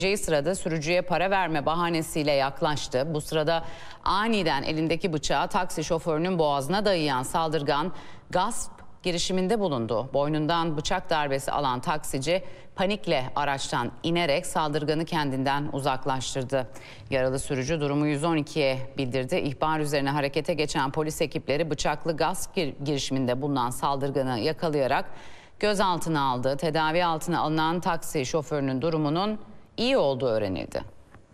Sırada sürücüye para verme bahanesiyle yaklaştı. Bu sırada aniden elindeki bıçağı taksi şoförünün boğazına dayayan saldırgan gasp girişiminde bulundu. Boynundan bıçak darbesi alan taksici panikle araçtan inerek saldırganı kendinden uzaklaştırdı. Yaralı sürücü durumu 112'ye bildirdi. İhbar üzerine harekete geçen polis ekipleri bıçaklı gasp girişiminde bulunan saldırganı yakalayarak gözaltına aldı. Tedavi altına alınan taksi şoförünün durumunun iyi olduğu öğrenildi.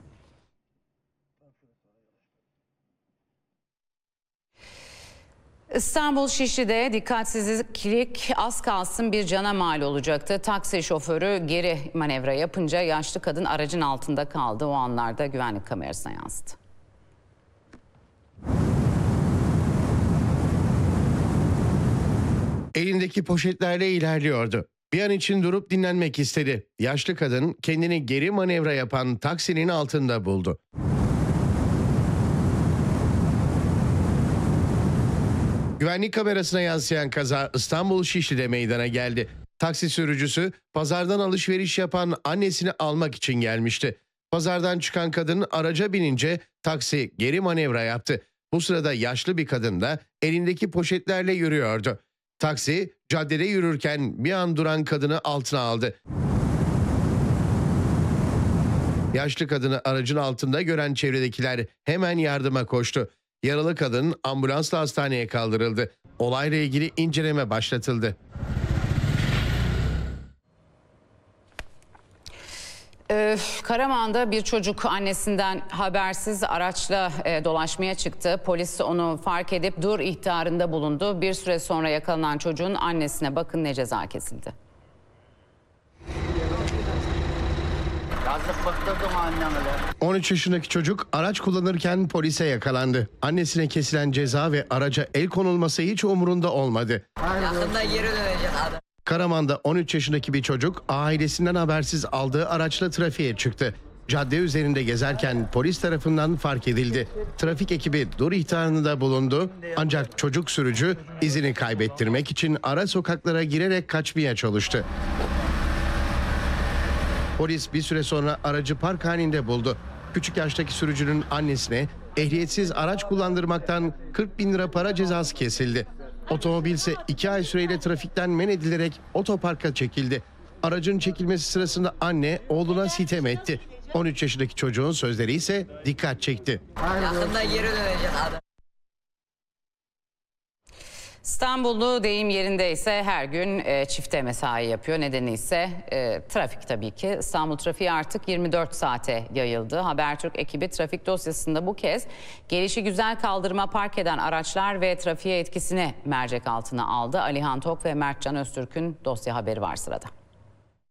İstanbul Şişli'de dikkatsizlik az kalsın bir cana mal olacaktı. Taksi şoförü geri manevra yapınca yaşlı kadın aracın altında kaldı. O anlarda güvenlik kamerasına yansıdı. Elindeki poşetlerle ilerliyordu. Bir an için durup dinlenmek istedi. Yaşlı kadın kendini geri manevra yapan taksinin altında buldu. Güvenlik kamerasına yansıyan kaza İstanbul Şişli'de meydana geldi. Taksi sürücüsü pazardan alışveriş yapan annesini almak için gelmişti. Pazardan çıkan kadın araca binince taksi geri manevra yaptı. Bu sırada yaşlı bir kadın da elindeki poşetlerle yürüyordu. Taksi caddede yürürken bir an duran kadını altına aldı. Yaşlı kadını aracın altında gören çevredekiler hemen yardıma koştu. Yaralı kadın ambulansla hastaneye kaldırıldı. Olayla ilgili inceleme başlatıldı. Karaman'da bir çocuk annesinden habersiz araçla dolaşmaya çıktı. Polis onu fark edip dur ihtarında bulundu. Bir süre sonra yakalanan çocuğun annesine bakın ne ceza kesildi. Yazık bıktırdım anneme. 13 yaşındaki çocuk araç kullanırken polise yakalandı. Annesine kesilen ceza ve araca el konulması hiç umurunda olmadı. Yakında geri dönecek adam. Karaman'da 13 yaşındaki bir çocuk ailesinden habersiz aldığı araçla trafiğe çıktı. Cadde üzerinde gezerken polis tarafından fark edildi. Trafik ekibi dur ihtarında bulundu. Ancak çocuk sürücü izini kaybettirmek için ara sokaklara girerek kaçmaya çalıştı. Polis bir süre sonra aracı park halinde buldu. Küçük yaştaki sürücünün annesine ehliyetsiz araç kullandırmaktan 40.000 lira para cezası kesildi. Otomobil ise 2 ay süreyle trafikten men edilerek otoparka çekildi. Aracın çekilmesi sırasında anne oğluna sitem etti. 13 yaşındaki çocuğun sözleri ise dikkat çekti. Yakında geri dönecek adam. İstanbullu deyim yerinde ise her gün çifte mesai yapıyor. Nedeni ise trafik tabii ki. İstanbul trafiği artık 24 saate yayıldı. Habertürk ekibi trafik dosyasında bu kez gelişigüzel kaldırıma park eden araçlar ve trafiğe etkisini mercek altına aldı. Alihan Tok ve Mertcan Öztürk'ün dosya haberi var sırada.